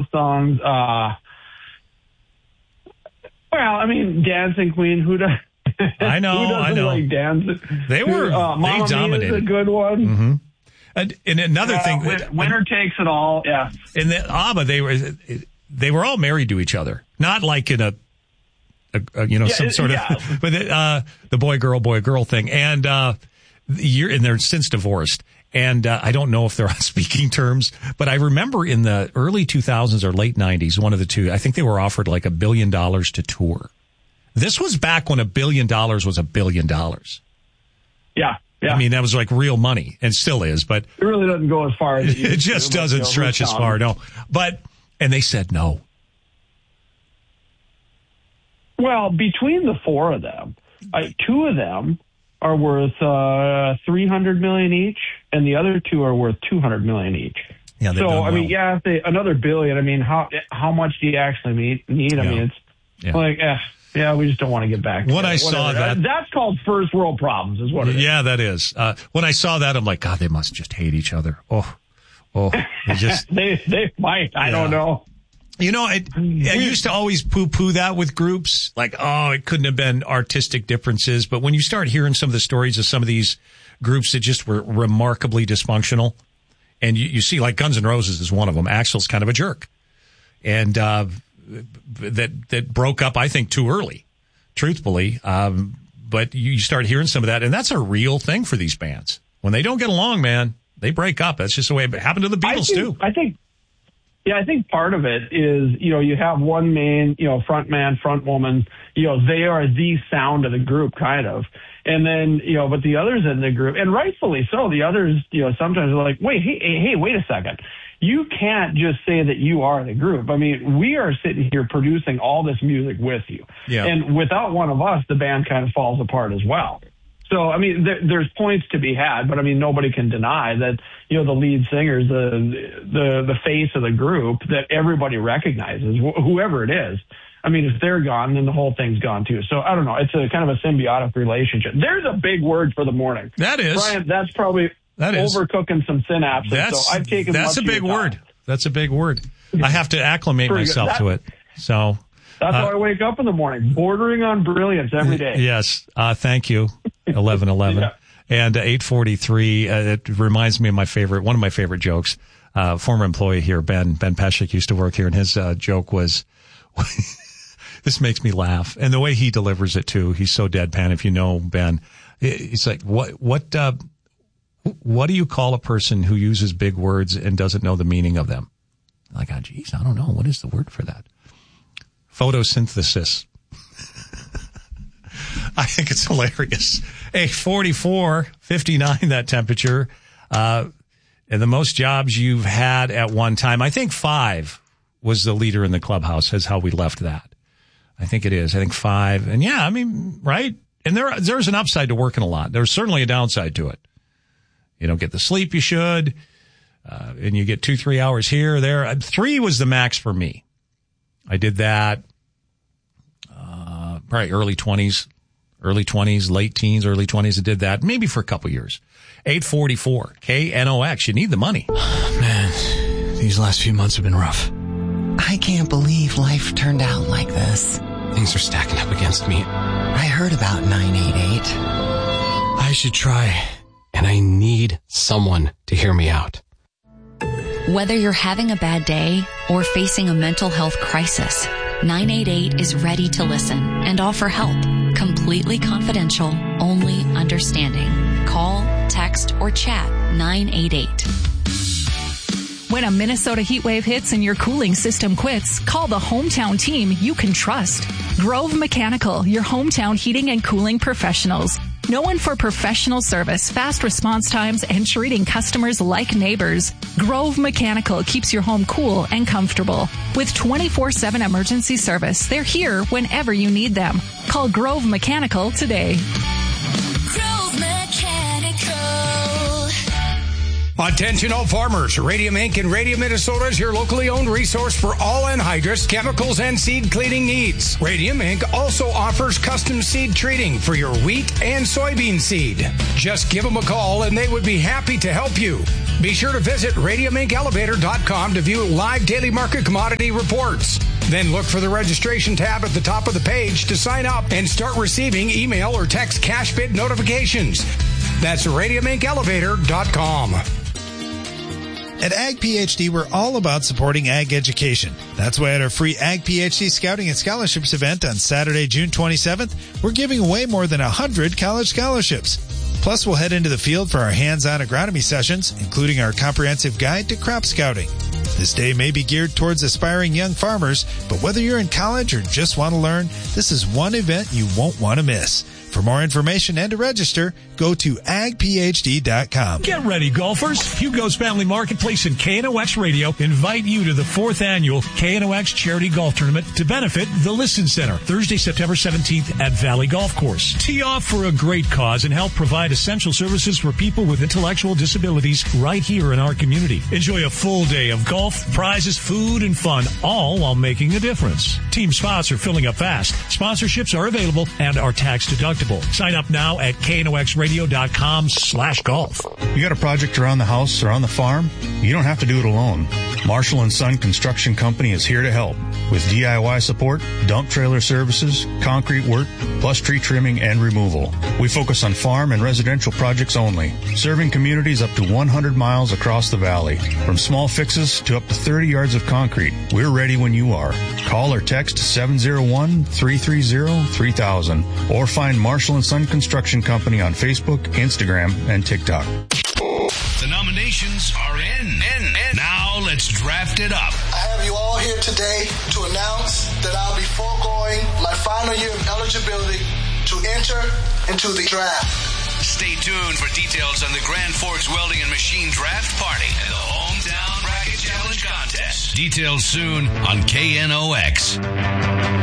songs. Well, I mean, Dancing Queen. Who does? I know. Who doesn't like dancing? They dominated. Mia is a good one. Mm-hmm. And another thing, Winner Takes It All. Yeah. In the ABBA, they were all married to each other, not like in some sort of, but the boy girl thing, and they're since divorced. And I don't know if they're on speaking terms, but I remember in the early 2000s or late 90s, one of the two, I think they were offered like $1 billion to tour. This was back when $1 billion was $1 billion. Yeah. I mean, that was like real money, and still is, but it really doesn't go as far as it just doesn't stretch as far. No, and they said no. Well, between the four of them, two of them are worth $300 million each, and the other two are worth $200 million each. Yeah, so I mean, if another $1 billion. I mean, how much do you actually need? I mean, it's like, we just don't want to get back. When I saw that's called first world problems, is what it is. Yeah, that is. When I saw that, I'm like, God, they must just hate each other. Oh, they just they might. I don't know. You know, I used to always poo-poo that with groups, like, it couldn't have been artistic differences. But when you start hearing some of the stories of some of these groups that just were remarkably dysfunctional, and you see, like Guns N' Roses is one of them. Axl's kind of a jerk. And that broke up, I think, too early, truthfully. But you start hearing some of that, and that's a real thing for these bands. When they don't get along, man, they break up. That's just the way it happened to the Beatles, too. I think part of it is, you have one main, front man, front woman, they are the sound of the group, kind of. And then, but the others in the group, and rightfully so, the others, sometimes are like, wait a second. You can't just say that you are the group. I mean, we are sitting here producing all this music with you. Yeah. And without one of us, the band kind of falls apart as well. So, I mean, there's points to be had, but I mean, nobody can deny that, the lead singer's the face of the group that everybody recognizes, whoever it is. I mean, if they're gone, then the whole thing's gone too. So I don't know. It's a kind of a symbiotic relationship. There's a big word for the morning. That is. Brian, that's probably overcooking some synapses. So I've taken that's a big word. That's a big word. I have to acclimate myself to it. So that's how I wake up in the morning, bordering on brilliance every day. Yes. Thank you. 11:11. Yeah. And 8:43. It reminds me of one of my favorite jokes. Former employee here, Ben Peshek, used to work here, and his joke was, this makes me laugh. And the way he delivers it too, he's so deadpan. If you know Ben, he's like, what do you call a person who uses big words and doesn't know the meaning of them? Like, geez, I don't know. What is the word for that? Photosynthesis. I think it's hilarious. 44, 59, that temperature. And the most jobs you've had at one time. I think 5 was the leader in the clubhouse, is how we left that. I think it is. I think 5. And yeah, I mean, right? And there's an upside to working a lot. There's certainly a downside to it. You don't get the sleep you should. And you get 2-3 hours here or there. 3 was the max for me. I did that, probably early 20s, late teens, early 20s. I did that maybe for a couple years. 844 KNOX. You need the money. Man, these last few months have been rough. I can't believe life turned out like this. Things are stacking up against me. I heard about 988. I should try, and I need someone to hear me out. Whether you're having a bad day or facing a mental health crisis, 988 is ready to listen and offer help. Completely confidential, only understanding. Call, text, or chat 988. When a Minnesota heat wave hits and your cooling system quits, call the hometown team you can trust. Grove Mechanical, your hometown heating and cooling professionals. Known for professional service, fast response times, and treating customers like neighbors, Grove Mechanical keeps your home cool and comfortable. With 24/7 emergency service, they're here whenever you need them. Call Grove Mechanical today. Grove Mechanical. Attention all farmers. Radium Inc. and Radium Minnesota is your locally owned resource for all anhydrous, chemicals, and seed cleaning needs. Radium Inc. also offers custom seed treating for your wheat and soybean seed. Just give them a call and they would be happy to help you. Be sure to visit radiumincelevator.com to view live daily market commodity reports. Then look for the registration tab at the top of the page to sign up and start receiving email or text cash bid notifications. That's radiumincelevator.com. At Ag PhD, we're all about supporting ag education. That's why at our free Ag PhD Scouting and Scholarships event on Saturday, June 27th, we're giving away more than 100 college scholarships. Plus, we'll head into the field for our hands-on agronomy sessions, including our comprehensive guide to crop scouting. This day may be geared towards aspiring young farmers, but whether you're in college or just want to learn, this is one event you won't want to miss. For more information and to register, go to agphd.com. Get ready, golfers. Hugo's Family Marketplace and KNOX Radio invite you to the 4th annual KNOX Charity Golf Tournament to benefit the Listen Center, Thursday, September 17th at Valley Golf Course. Tee off for a great cause and help provide essential services for people with intellectual disabilities right here in our community. Enjoy a full day of golf, prizes, food, and fun, all while making a difference. Team spots are filling up fast. Sponsorships are available and are tax deductible. Sign up now at knoxradio.com/golf. You got a project around the house or on the farm? You don't have to do it alone. Marshall & Son Construction Company is here to help with DIY support, dump trailer services, concrete work, plus tree trimming and removal. We focus on farm and residential projects only, serving communities up to 100 miles across the valley. From small fixes to up to 30 yards of concrete, we're ready when you are. Call or text 701-330-3000 or find Marshall & Son Construction Company on Facebook, Instagram, and TikTok. The nominations are in. Now let's draft it up. I have you all here today to announce that I'll be foregoing my final year of eligibility to enter into the draft. Stay tuned for details on the Grand Forks Welding and Machine Draft Party and the Hometown Bracket Challenge Contest. Details soon on KNOX.